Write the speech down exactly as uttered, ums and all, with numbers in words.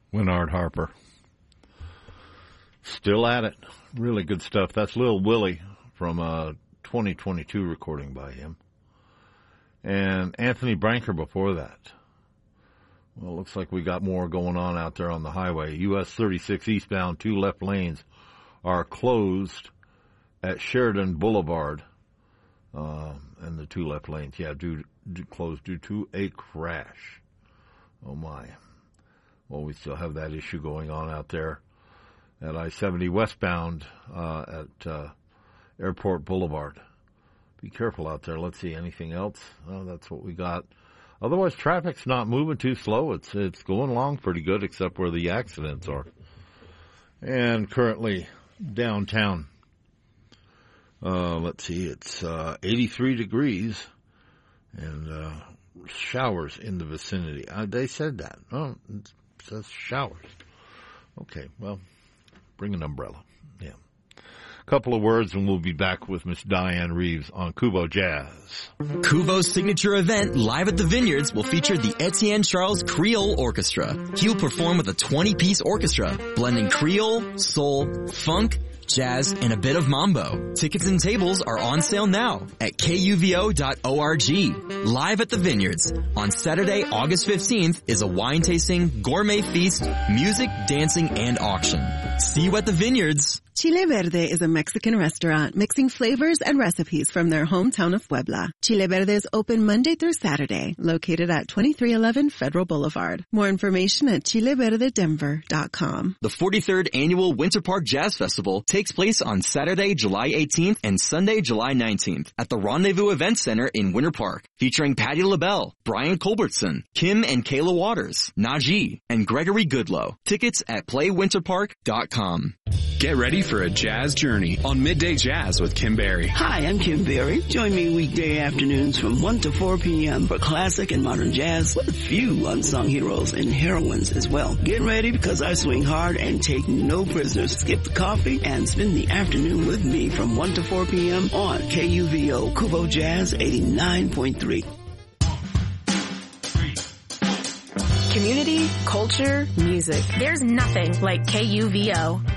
Winard Harper. Still at it. Really good stuff. That's Lil Willie from a twenty twenty-two recording by him. And Anthony Branker before that. Well, it looks like we got more going on out there on the highway. U S thirty-six eastbound, two left lanes are closed at Sheridan Boulevard. Um, and the two left lanes, yeah, due, due, closed due to a crash. Oh, my. Well, we still have that issue going on out there at I seventy westbound uh, at uh, Airport Boulevard. Be careful out there. Let's see, anything else? Oh, that's what we got. Otherwise, traffic's not moving too slow. It's it's going along pretty good, except where the accidents are. And currently, downtown, uh, let's see, it's uh, eighty-three degrees and uh, showers in the vicinity. Uh, they said that. Oh, it says showers. Okay, well, bring an umbrella. Yeah. Couple of words and we'll be back with Miss Diane Reeves on Kubo Jazz. Kubo's signature event, Live at the Vineyards, will feature the Etienne Charles Creole Orchestra. He'll perform with a twenty-piece orchestra, blending Creole, soul, funk, jazz, and a bit of mambo. Tickets and tables are on sale now at K U V O dot org. Live at the Vineyards on Saturday, August fifteenth is a wine tasting, gourmet feast, music, dancing, and auction. See you at the Vineyards. Chile Verde is a Mexican restaurant mixing flavors and recipes from their hometown of Puebla. Chile Verde is open Monday through Saturday, located at twenty-three eleven Federal Boulevard. More information at chile verde denver dot com. The forty-third Annual Winter Park Jazz Festival takes place on Saturday, July eighteenth and Sunday, July nineteenth at the Rendezvous Event Center in Winter Park, featuring Patti LaBelle, Brian Culbertson, Kim and Kayla Waters, Najee, and Gregory Goodlow. Tickets at play winter park dot com. Get ready for a jazz journey on Midday Jazz with Kim Berry. Hi, I'm Kim Berry. Join me weekday afternoons from one to four p.m. for classic and modern jazz with a few unsung heroes and heroines as well. Get ready because I swing hard and take no prisoners. Skip the coffee and spend the afternoon with me from one to four p.m. on K U V O Kubo Jazz eighty-nine point three. Community, culture, music. There's nothing like K U V O.